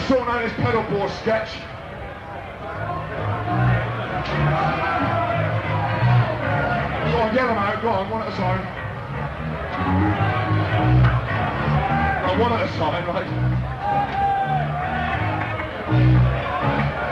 sort known as pedalboard sketch. Go on, get them out, go on, one at a time. Right, one at a time, right.